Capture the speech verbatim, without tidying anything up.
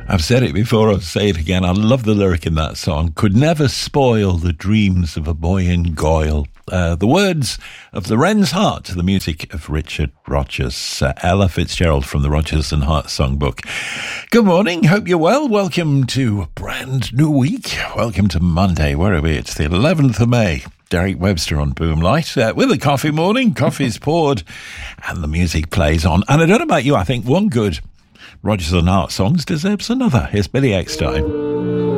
I've said it before, I'll say it again. I love the lyric in that song. Could never spoil the dreams of a boy in Goyle. Uh, the words of the Wren's Heart to the music of Richard Rodgers. Uh, Ella Fitzgerald from the Rodgers and Hart Songbook. Good morning, hope you're well. Welcome to a brand new week. Welcome to Monday. Where are we? It's the eleventh of May. Derek Webster on Boomlight uh, with a coffee morning. Coffee's poured and the music plays on. And I don't know about you, I think one good Rodgers and Hart songs deserves another. Here's Billy Eckstine.